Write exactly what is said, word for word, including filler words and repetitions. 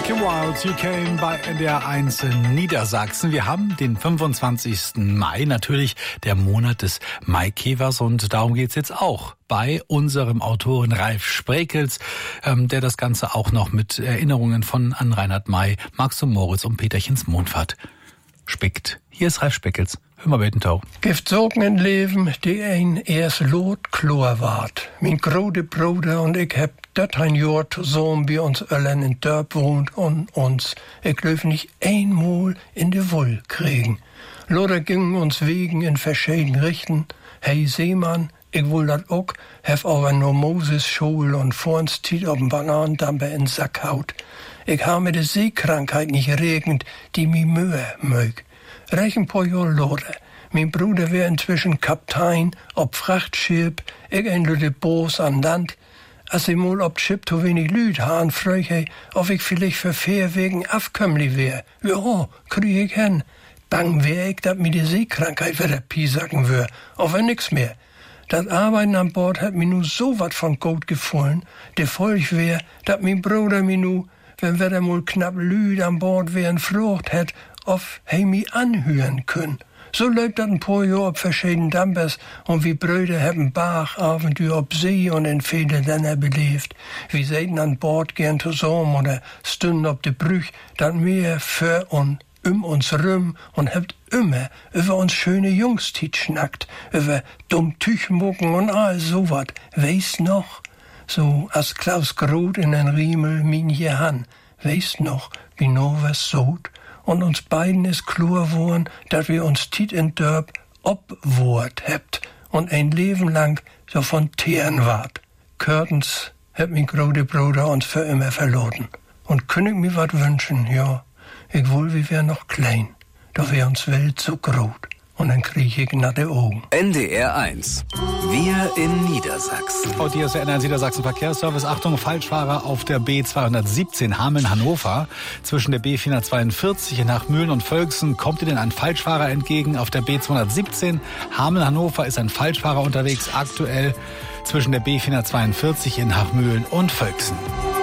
Kim Wilde, You Came bei N D R eins in Niedersachsen. Wir haben den fünfundzwanzigsten Mai, natürlich der Monat des Maikäfers, und darum geht's jetzt auch bei unserem Autoren Ralf Sprekels, ähm, der das Ganze auch noch mit Erinnerungen von an Reinhard May, Max und Moritz und Peterchens Mondfahrt spickt. Hier ist Ralf Sprekels. Hör mal beten, Tau. Gibt Sorgen im Leben, die ein erst lot klar ward. Mein große Bruder und ich hab dat ein Jahr zusammen bei uns allen in Dörp wohnt und uns, ich löf nicht einmal in de Woll kriegen. Loder gingen uns Wegen in verschiedenen Richten. Hey Seemann, ich will dat auch, hef aber nur Moses Schul und vor uns tiet ob'n Bananendamper in Sack haut. Ich ha mir de Seekrankheit nicht regend, die mi Mühe mög. Reich ein paar Jahr loder. Mein Bruder wär inzwischen Kaptein ob Frachtschiff, ich ein lüde Boos an Land. Als ich mal ob Schiff zu wenig Lüd haan, fröch ich, ob ich vielleicht für vier wegen afkömmli wär. Ja, krieg ich hin. Bang wär ich, dat mir die Seekrankheit wieder piesacken wär, auf nix mehr. Das Arbeiten an Bord hat mir nu so wat von Gott gefallen, de Folg wär, dat mein Bruder mir nu, wenn wir da mal knapp Lüd an Bord wären, frucht hätt, of he mi anhören können. So läuft dat ein paar Jahr ob verschiedenen Dampers und wie Brüder haben Bachabenteuer ob See und in viele Länder belebt. Wir seiden an Bord gern zusammen oder stünden ob de Brüch, dat mehr für und um uns rum und habt immer über uns schöne Jungs tit schnackt, über dumm Tüchmucken und all so wat. Weißt noch? So als Klaus Groth in den Riemel min hier han. Weißt noch, wie no was sot? Und uns beiden ist klar worden, dass wir uns tit in Dörp obwort hebt und ein Leben lang so von Teeren wart. Körtens hat mein großer Bruder uns für immer verloren. Und könnt ich mir wat wünschen, ja, ich wohl, wir wär noch klein, doch wär uns Welt so groß. Und dann krieg ich nach den Augen. N D R eins. Wir in Niedersachsen. Und hier ist der N D R eins Niedersachsen Verkehrsservice. Achtung, Falschfahrer auf der B zweihundertsiebzehn Hameln-Hannover. Zwischen der B vierhundertzweiundvierzig in Hachmühlen und Völksen kommt Ihnen ein Falschfahrer entgegen. Auf der B zweihundertsiebzehn Hameln-Hannover ist ein Falschfahrer unterwegs. Aktuell zwischen der B vierhundertzweiundvierzig in Hachmühlen und Völksen.